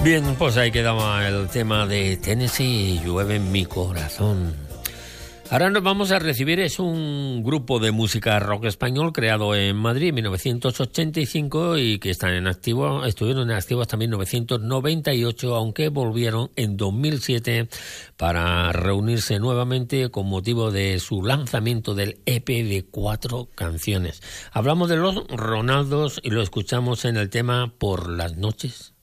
Bien, pues ahí quedaba el tema de Tennessee, Llueve en mi corazón. Ahora nos vamos a recibir, es un grupo de música rock español creado en Madrid en 1985 y que están en activo, estuvieron en activo hasta 1998, aunque volvieron en 2007 para reunirse nuevamente con motivo de su lanzamiento del EP de 4 canciones. Hablamos de los Ronaldos y lo escuchamos en el tema Por las noches.